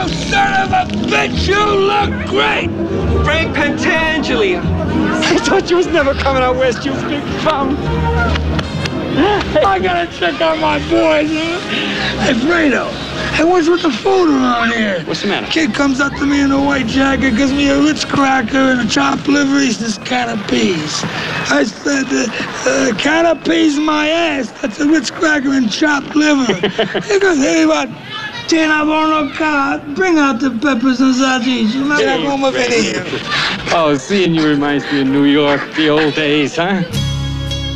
son of a bitch, you look great! Frank Pentangeli. I thought you was never coming out west, you big bum. I gotta check on my boys, huh? Hey, Fredo. Hey, what's with the food around here? What's the matter? Kid comes up to me in a white jacket, gives me a Ritz cracker and a chopped liver. He says, can of peas. I said, can of peas my ass. That's a Ritz cracker and chopped liver. He goes, hey, what? Bring out the peppers and sardines. Oh, seeing you reminds me of New York, the old days, huh?